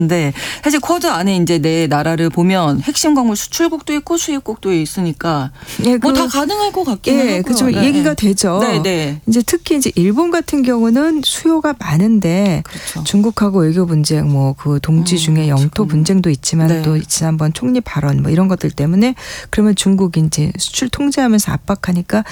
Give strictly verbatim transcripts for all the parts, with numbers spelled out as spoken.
네, 사실 쿼드 안에 이제 내 나라를 보면 핵심 광물 수출국도 있고 수입국도 있으니까 예, 뭐 다 그, 가능할 것 같긴 예, 하고요. 그좀 네, 얘기가 네. 되죠. 네, 네. 이제 특히 이제 일본 같은 경우는 수요가 많은데 그렇죠. 중국하고 외교 분쟁, 뭐 그 동지 중에 음, 영토 지금. 분쟁도 있지만 네. 또 지난번 총리 발언 뭐 이런 것들 때문에 그러면 중국이 이제 수출 통제하면서 압박하니까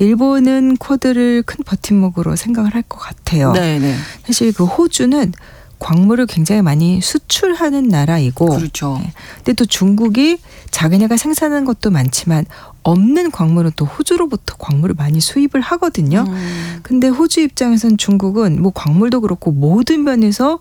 일본은 쿼드를 큰 버팀목으로 생각을 할 것 같아요. 네, 네. 사실 그 호주는 광물을 굉장히 많이 수출하는 나라이고, 그렇죠. 네. 근데 또 중국이 자기네가 생산하는 것도 많지만 없는 광물은 또 호주로부터 광물을 많이 수입을 하거든요. 음. 근데 호주 입장에서는 중국은 뭐 광물도 그렇고 모든 면에서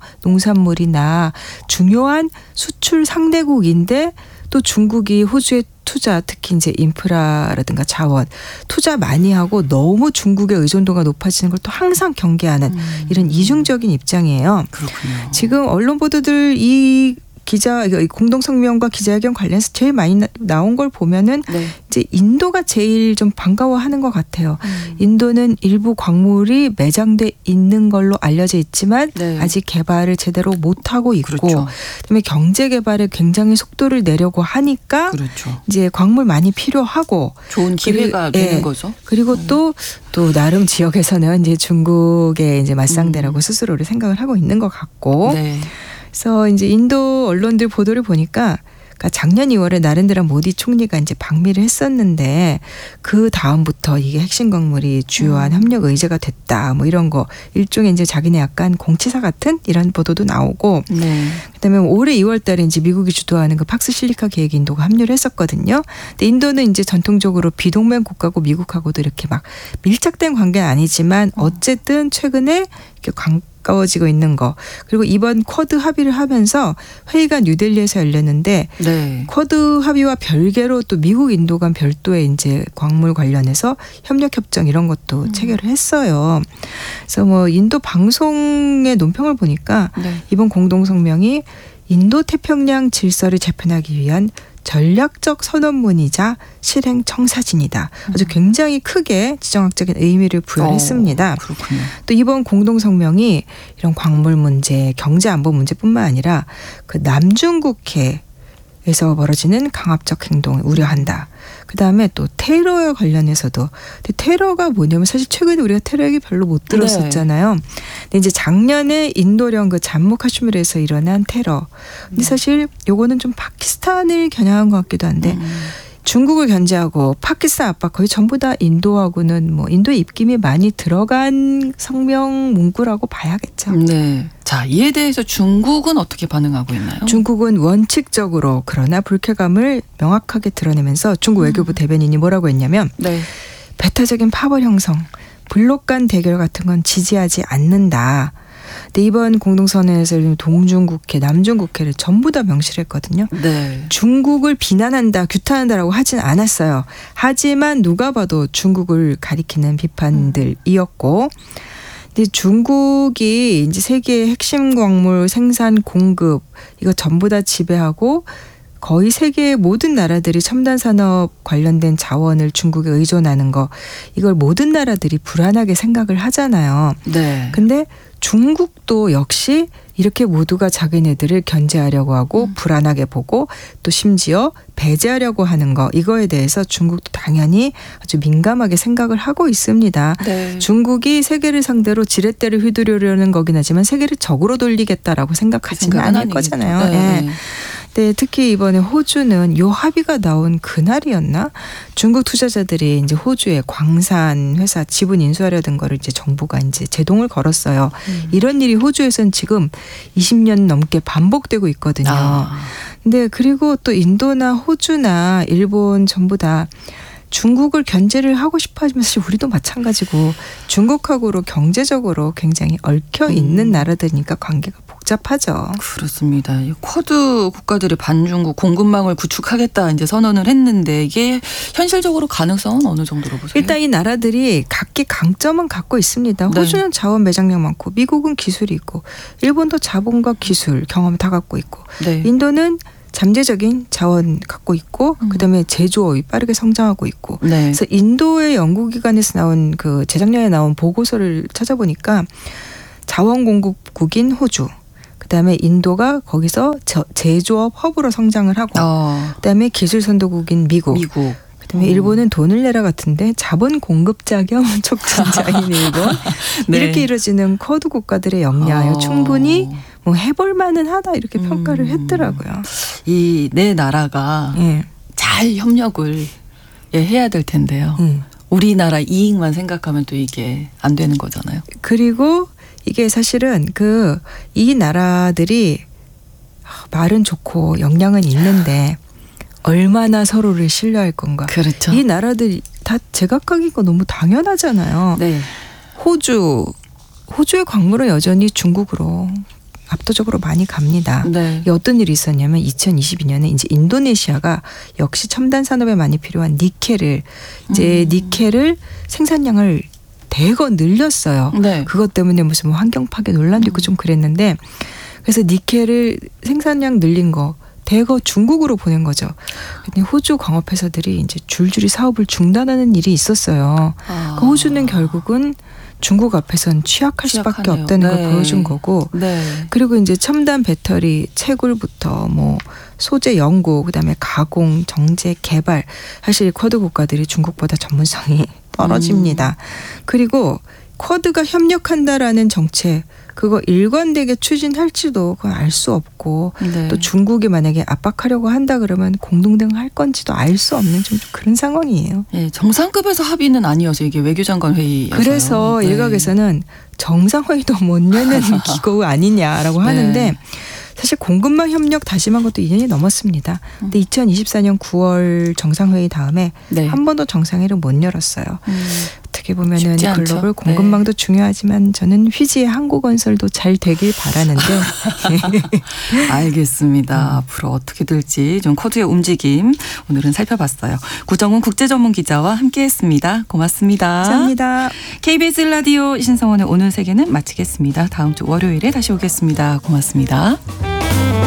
농산물이나 중요한 수출 상대국인데 또 중국이 호주에 투자, 특히 이제 인프라라든가 자원 투자 많이 하고 너무 중국의 의존도가 높아지는 걸 또 항상 경계하는 음. 이런 이중적인 입장이에요. 그렇군요. 지금 언론 보도들 이 기자 공동 성명과 기자회견 관련해서 제일 많이 나, 나온 걸 보면은 네. 이제 인도가 제일 좀 반가워하는 것 같아요. 음. 인도는 일부 광물이 매장돼 있는 걸로 알려져 있지만 네. 아직 개발을 제대로 못 하고 있고, 그렇죠. 그다음에 경제 개발에 굉장히 속도를 내려고 하니까 그렇죠. 이제 광물 많이 필요하고 좋은 기회가 그리고, 되는 예. 거죠. 그리고 또 또 나름 지역에서는 이제 중국의 이제 맞상대라고 음. 스스로를 생각을 하고 있는 것 같고. 네. 그래서 이제 인도 언론들 보도를 보니까 그러니까 작년 이월에 나렌드라 모디 총리가 이제 방미를 했었는데 그 다음부터 이게 핵심 광물이 주요한 음. 협력 의제가 됐다. 뭐 이런 거 일종의 이제 자기네 약간 공치사 같은 이런 보도도 나오고, 네. 그다음에 올해 이월 달에 이제 미국이 주도하는 그 팍스 실리카 계획 인도가 합류를 했었거든요. 근데 인도는 이제 전통적으로 비동맹 국가고 미국하고도 이렇게 막 밀착된 관계는 아니지만 어쨌든 최근에 이렇게 관 가까워지고 있는 거. 그리고 이번 쿼드 합의를 하면서 회의가 뉴델리에서 열렸는데 네. 쿼드 합의와 별개로 또 미국 인도 간 별도의 이제 광물 관련해서 협력 협정 이런 것도 음. 체결을 했어요. 그래서 뭐 인도 방송의 논평을 보니까 네. 이번 공동 성명이 인도 태평양 질서를 재편하기 위한 전략적 선언문이자 실행 청사진이다. 아주 굉장히 크게 지정학적인 의미를 부여했습니다. 어, 그렇군요. 또 이번 공동 성명이 이런 광물 문제, 경제 안보 문제뿐만 아니라 그 남중국해에서 벌어지는 강압적 행동을 우려한다. 그 다음에 또 테러에 관련해서도. 근데 테러가 뭐냐면 사실 최근에 우리가 테러 얘기 별로 못 들었었잖아요. 네. 근데 이제 작년에 인도령 그 잠무 카슈미르에서 일어난 테러. 근데 사실 요거는 좀 파키스탄을 겨냥한 것 같기도 한데 음. 중국을 견제하고 파키스탄 압박 거의 전부 다 인도하고는 뭐 인도의 입김이 많이 들어간 성명 문구라고 봐야겠죠. 네. 자, 이에 대해서 중국은 어떻게 반응하고 있나요? 중국은 원칙적으로 그러나 불쾌감을 명확하게 드러내면서 중국 외교부 음. 대변인이 뭐라고 했냐면 네. 배타적인 파벌 형성, 블록 간 대결 같은 건 지지하지 않는다. 근데 이번 공동선언에서 동중국해, 남중국해를 전부 다 명시를 했거든요. 네. 중국을 비난한다, 규탄한다라고 하진 않았어요. 하지만 누가 봐도 중국을 가리키는 비판들이었고, 근데 중국이 이제 세계의 핵심 광물 생산 공급 이거 전부 다 지배하고 거의 세계의 모든 나라들이 첨단 산업 관련된 자원을 중국에 의존하는 거 이걸 모든 나라들이 불안하게 생각을 하잖아요. 네. 근데 중국도 역시 이렇게 모두가 자기네들을 견제하려고 하고 음. 불안하게 보고 또 심지어 배제하려고 하는 거 이거에 대해서 중국도 당연히 아주 민감하게 생각을 하고 있습니다. 네. 중국이 세계를 상대로 지렛대를 휘두르려는 거긴 하지만 세계를 적으로 돌리겠다라고 생각하지는 않을 아니겠죠. 거잖아요. 네. 네. 네, 특히 이번에 호주는 요 합의가 나온 그날이었나? 중국 투자자들이 이제 호주에 광산 회사 지분 인수하려던 거를 이제 정부가 이제 제동을 걸었어요. 음. 이런 일이 호주에서는 지금 이십 년 넘게 반복되고 있거든요. 아. 근데 그리고 또 인도나 호주나 일본 전부 다 중국을 견제를 하고 싶어 하지만 사실 우리도 마찬가지고 중국하고로 경제적으로 굉장히 얽혀 있는 음. 나라들이니까 관계가 복잡하죠. 그렇습니다. 쿼드 국가들이 반중국 공급망을 구축하겠다 이제 선언을 했는데 이게 현실적으로 가능성은 어느 정도로 보세요? 일단 이 나라들이 각기 강점은 갖고 있습니다. 네. 호주는 자원 매장량 많고 미국은 기술이 있고 일본도 자본과 기술 경험 다 갖고 있고 네. 인도는 잠재적인 자원 갖고 있고 음. 그다음에 제조업이 빠르게 성장하고 있고 네. 그래서 인도의 연구기관에서 나온 그 재작년에 나온 보고서를 찾아보니까 자원 공급국인 호주 그다음에 인도가 거기서 저, 제조업 허브로 성장을 하고 어. 그다음에 기술 선도국인 미국, 미국. 그다음에 음. 일본은 돈을 내라 같은데 자본 공급자 겸 촉진자인 일본 네. 이렇게 이루어지는 쿼드 국가들의 역량에 어. 충분히 뭐 해볼 만은 하다 이렇게 음. 평가를 했더라고요. 이 네 나라가 예. 잘 협력을 예, 해야 될 텐데요. 음. 우리나라 이익만 생각하면 또 이게 안 되는 거잖아요. 그리고 이게 사실은 그 이 나라들이 말은 좋고 역량은 있는데 얼마나 서로를 신뢰할 건가. 그렇죠. 이 나라들이 다 제각각이고 너무 당연하잖아요. 네. 호주, 호주의 광물은 여전히 중국으로 압도적으로 많이 갑니다. 네. 이게 어떤 일이 있었냐면 이천이십이 년에 이제 인도네시아가 역시 첨단 산업에 많이 필요한 니켈을 이제 음. 니켈을 생산량을 대거 늘렸어요. 네. 그것 때문에 무슨 뭐 환경 파괴 논란도 있고 좀 그랬는데 그래서 니켈을 생산량 늘린 거 대거 중국으로 보낸 거죠. 근데 호주 광업회사들이 이제 줄줄이 사업을 중단하는 일이 있었어요. 아. 그 호주는 결국은 중국 앞에선 취약할 수밖에 취약하네요. 없다는 네. 걸 보여준 거고. 네. 그리고 이제 첨단 배터리 채굴부터 뭐 소재 연구, 그다음에 가공, 정제, 개발. 사실 쿼드 국가들이 중국보다 전문성이 떨어집니다. 음. 그리고 쿼드가 협력한다라는 정책 그거 일관되게 추진할지도 그건 알 수 없고 네. 또 중국이 만약에 압박하려고 한다 그러면 공동대응 할 건지도 알 수 없는 좀 그런 상황이에요. 예, 정상급에서 합의는 아니어서 이게 외교장관 회의여서요. 그래서 네. 일각에서는 정상회의도 못 여는 기구 아니냐라고 하는데 네. 사실 공급망 협력 다짐한 것도 이 년이 넘었습니다. 근데 이천이십사 년 구월 정상회의 다음에 네. 한 번도 정상회의를 못 열었어요. 음. 어떻게 보면은 쉽지 않죠. 글로벌 공급망도 네. 중요하지만 저는 휘지의 항구건설도 잘 되길 바라는데. 알겠습니다. 음. 앞으로 어떻게 될지 좀 쿼드의 움직임 오늘은 살펴봤어요. 구정훈 국제전문기자와 함께했습니다. 고맙습니다. 감사합니다. 케이비에스 라디오 신성원의 오늘 세계는 마치겠습니다. 다음 주 월요일에 다시 오겠습니다. 고맙습니다.